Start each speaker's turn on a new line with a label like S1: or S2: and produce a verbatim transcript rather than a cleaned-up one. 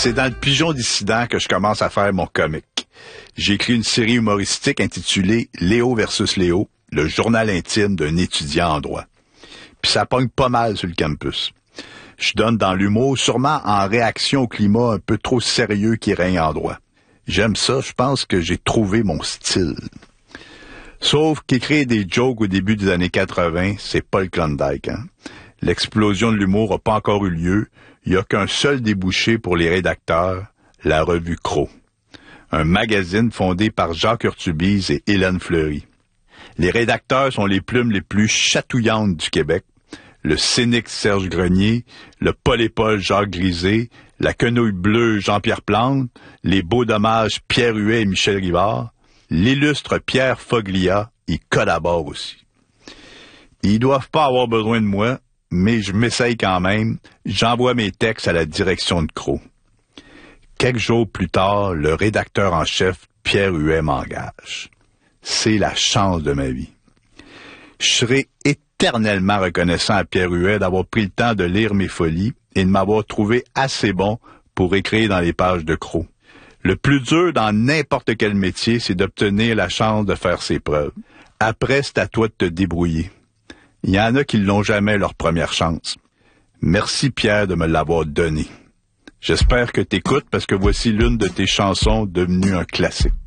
S1: C'est dans le Pigeon dissident que je commence à faire mon comique. J'ai écrit une série humoristique intitulée Léo versus Léo, le journal intime d'un étudiant en droit. Puis ça pogne pas mal sur le campus. Je donne dans l'humour, sûrement en réaction au climat un peu trop sérieux qui règne en droit. J'aime ça, je pense que j'ai trouvé mon style. Sauf qu'écrire des jokes au début des années quatre-vingt, c'est pas le Klondike, hein. L'explosion de l'humour n'a pas encore eu lieu. Il n'y a qu'un seul débouché pour les rédacteurs, la revue Croc. Un magazine fondé par Jacques Urtubise et Hélène Fleury. Les rédacteurs sont les plumes les plus chatouillantes du Québec. Le cynique Serge Grenier, le Paul-et-Paul Jacques Grisé, la quenouille bleue Jean-Pierre Plante, les beaux dommages Pierre Huet et Michel Rivard, l'illustre Pierre Foglia y collabore aussi. Ils doivent pas avoir besoin de moi, mais je m'essaye quand même. J'envoie mes textes à la direction de Croc. Quelques jours plus tard, le rédacteur en chef, Pierre Huet, m'engage. C'est la chance de ma vie. Je serai éternellement reconnaissant à Pierre Huet d'avoir pris le temps de lire mes folies et de m'avoir trouvé assez bon pour écrire dans les pages de Croc. Le plus dur dans n'importe quel métier, c'est d'obtenir la chance de faire ses preuves. Après, c'est à toi de te débrouiller. Il y en a qui n'ont jamais leur première chance. Merci Pierre de me l'avoir donné. J'espère que t'écoutes parce que voici l'une de tes chansons devenue un classique.